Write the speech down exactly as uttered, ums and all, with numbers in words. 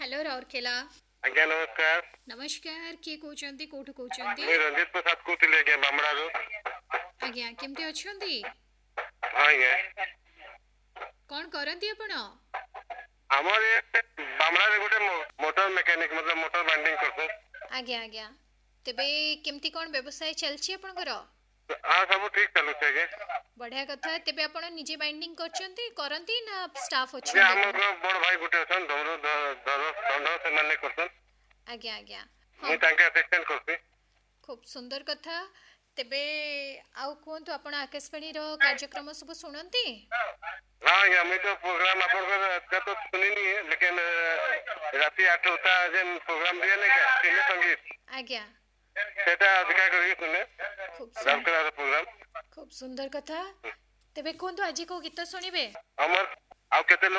Hello Rourkela. आज्ञा नमस्कार। नमस्कार किए कहउचंती कोठु कहउचंती? मैं रंजित प्रसाद कहूଥିଲି आज्ञा बामड़ारू। आज्ञा केमती अछंती? हां आज्ञा। कोन करंती आपण? हमर ये बामड़ा रे गोटे मोटर मैकेनिक मतलब मोटर बाइंडिंग करतो। आज्ञा आज्ञा तेबे केमती कोन व्यवसाय चलछि आपनकर? हां सब ठीक चलु छै गे। बढ़िया कथा। तेबे आपण निजे बाइंडिंग करचंती करंती ना स्टाफ अछि? जे हमर बड़ भाई गोटे अछन धरो धरो धरो से माने करतन। आज्ञा आज्ञा मैं ताके असिस्टेंट करती। खूब सुंदर कथा। तेबे आउ कोंतु आपण आकाशवाणी रो कार्यक्रम सब सुनंती? हां या मैं तो प्रोग्राम आपन का तो सुनिनी है लेकिन राती आठ होता जेन प्रोग्राम दिया नहीं का सिने संगीत। आज्ञा सेटा अधिका करी सुने। खूब रामकला रो प्रोग्राम। खूब सुंदर कथा। तेबे कोंतु आज को गीत सुनिबे? हमर आउ केते